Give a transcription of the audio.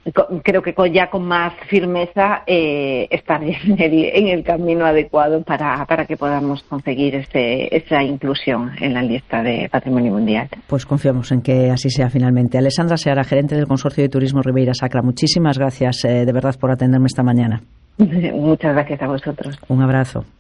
creo que ya con más firmeza estar en el camino adecuado para que podamos conseguir esa inclusión en la lista de Patrimonio Mundial. Pues confiamos en que así sea finalmente. Alessandra Seara, gerente del Consorcio de Turismo Ribeira Sacra, muchísimas gracias de verdad por atenderme esta mañana. Muchas gracias a vosotros. Un abrazo.